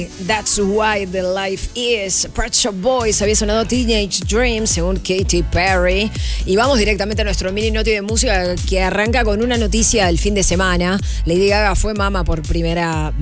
That's Why the Life Is. Pet Shop Boys había sonado Teenage Dream según Katy Perry. Y vamos directamente a nuestro mini noti de música que arranca con una noticia del fin de semana. Lady Gaga fue mamá por primera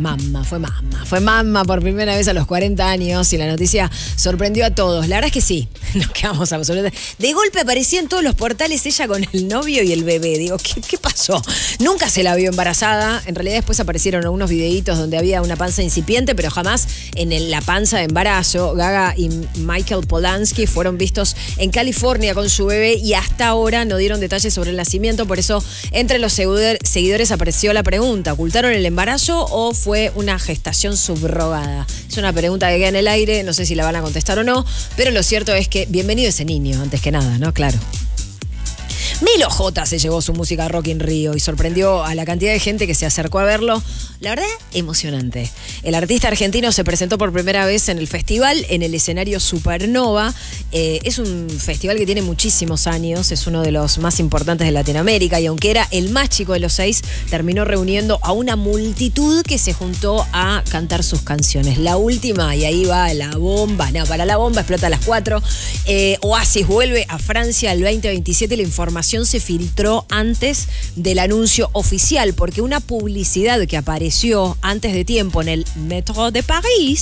vez a los 40 años y la noticia sorprendió a todos. La verdad es que sí, nos quedamos absolutamente. De golpe aparecía en todos los portales ella con el novio y el bebé. Digo, ¿qué pasó? Nunca se la vio embarazada. En realidad después aparecieron algunos videitos donde había una panza incipiente, pero jamás en la panza de embarazo. Gaga y Michael Polanski fueron vistos en California con su bebé y hasta ahora no dieron detalles sobre el nacimiento. Por eso entre los seguidores apareció la pregunta: ¿ocultaron el embarazo o fue una gestación subrogada? Es una pregunta que queda en el aire, no sé si la van a contestar o no, pero lo cierto es que bienvenido ese niño, antes que nada, ¿no? Claro. Milo J se llevó su música Rock in Rio y sorprendió a la cantidad de gente que se acercó a verlo. La verdad, emocionante. El artista argentino se presentó por primera vez en el festival, en el escenario Supernova. Es un festival que tiene muchísimos años, es uno de los más importantes de Latinoamérica y aunque era el más chico de los 6, terminó reuniendo a una multitud que se juntó a cantar sus canciones. La última, y ahí va la bomba, no, para la bomba explota a las 4. Oasis vuelve a Francia el 2027 y la información se filtró antes del anuncio oficial porque una publicidad que apareció antes de tiempo en el Metro de París